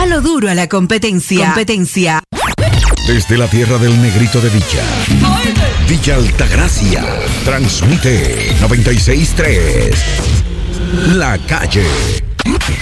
Palo duro a la competencia. Desde la tierra del Negrito de Villa, Villa Altagracia, transmite 96.3. La Calle.